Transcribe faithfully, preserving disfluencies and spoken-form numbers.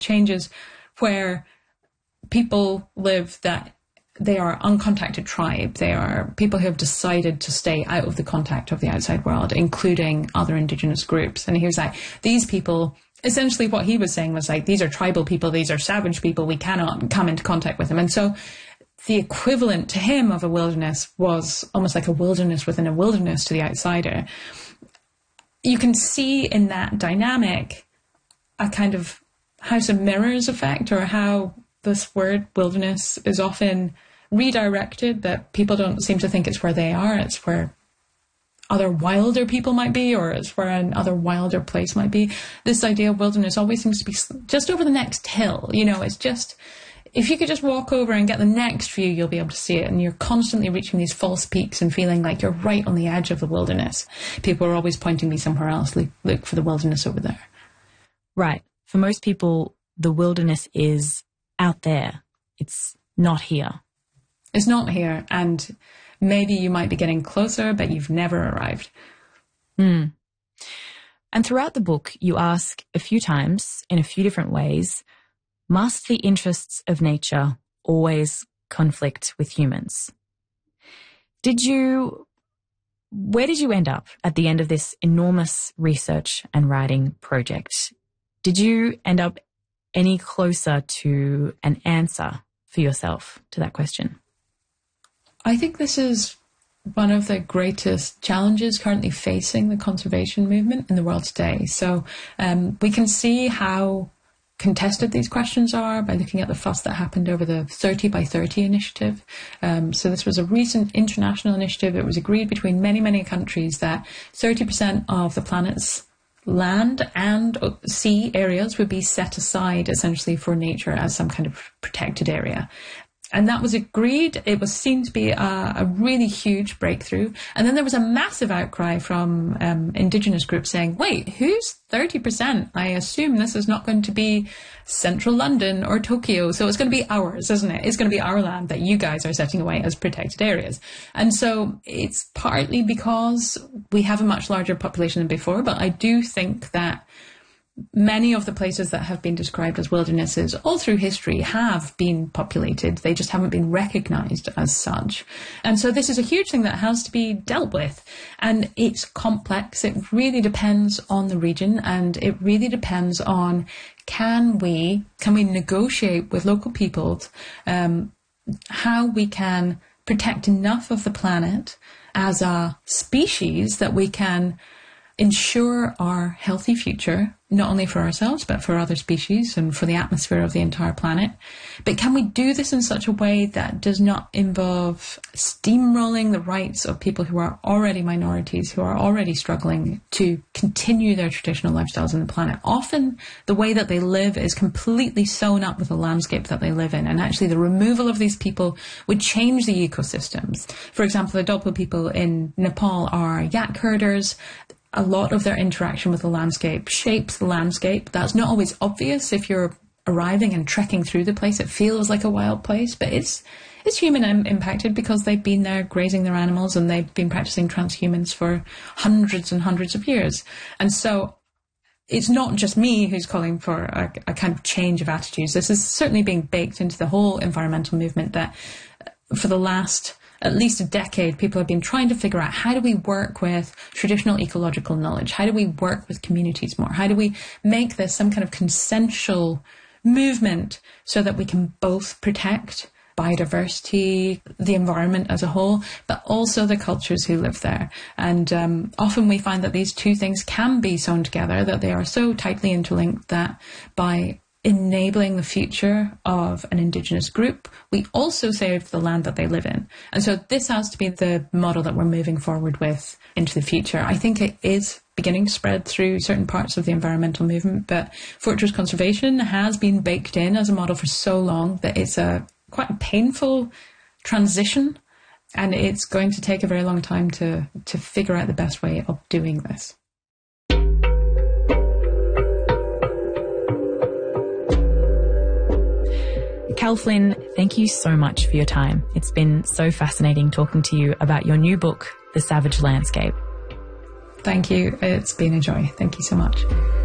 changes where people live that they are uncontacted tribe. They are people who have decided to stay out of the contact of the outside world, including other indigenous groups. And he was like, these people, essentially what he was saying was like, these are tribal people, these are savage people, we cannot come into contact with them. And so the equivalent to him of a wilderness was almost like a wilderness within a wilderness to the outsider. You can see in that dynamic a kind of house of mirrors effect, or how this word wilderness is often redirected, that people don't seem to think it's where they are, it's where other wilder people might be, or it's where another wilder place might be. This idea of wilderness always seems to be just over the next hill. You know, it's just, if you could just walk over and get the next view, you'll be able to see it. And you're constantly reaching these false peaks and feeling like you're right on the edge of the wilderness. People are always pointing me somewhere else. Look, look for the wilderness over there. Right. For most people, the wilderness is out there. It's not here. It's not here. And maybe you might be getting closer, but you've never arrived. Mm. And throughout the book, you ask a few times, in a few different ways, must the interests of nature always conflict with humans? Did you, where did you end up at the end of this enormous research and writing project? Did you end up any closer to an answer for yourself to that question? I think this is one of the greatest challenges currently facing the conservation movement in the world today. So um, we can see how contested these questions are by looking at the fuss that happened over the thirty by thirty initiative. Um, so this was a recent international initiative. It was agreed between many, many countries that thirty percent of the planet's land and sea areas would be set aside essentially for nature as some kind of protected area. And that was agreed. It was seen to be a, a really huge breakthrough. And then there was a massive outcry from um, indigenous groups saying, wait, who's thirty percent? I assume this is not going to be central London or Tokyo. So it's going to be ours, isn't it? It's going to be our land that you guys are setting away as protected areas. And so it's partly because we have a much larger population than before. But I do think that many of the places that have been described as wildernesses all through history have been populated. They just haven't been recognized as such. And so this is a huge thing that has to be dealt with. And it's complex. It really depends on the region, and it really depends on can we, can we negotiate with local peoples um, how we can protect enough of the planet as a species that we can ensure our healthy future, not only for ourselves, but for other species and for the atmosphere of the entire planet. But can we do this in such a way that does not involve steamrolling the rights of people who are already minorities, who are already struggling to continue their traditional lifestyles on the planet? Often the way that they live is completely sewn up with the landscape that they live in. And actually the removal of these people would change the ecosystems. For example, the Dolpo people in Nepal are yak herders. A lot of their interaction with the landscape shapes the landscape. That's not always obvious if you're arriving and trekking through the place. It feels like a wild place, but it's it's human im- impacted because they've been there grazing their animals and they've been practicing transhumance for hundreds and hundreds of years. And so it's not just me who's calling for a, a kind of change of attitudes. This is certainly being baked into the whole environmental movement that for the last at least a decade, people have been trying to figure out how do we work with traditional ecological knowledge? How do we work with communities more? How do we make this some kind of consensual movement so that we can both protect biodiversity, the environment as a whole, but also the cultures who live there? And um, often we find that these two things can be sewn together, that they are so tightly interlinked that by enabling the future of an indigenous group, we also save the land that they live in. And so this has to be the model that we're moving forward with into the future. I think it is beginning to spread through certain parts of the environmental movement, but fortress conservation has been baked in as a model for so long that it's a quite a painful transition, and it's going to take a very long time to, to figure out the best way of doing this. Cal Flynn, thank you so much for your time. It's been so fascinating talking to you about your new book, The Savage Landscape. Thank you. It's been a joy. Thank you so much.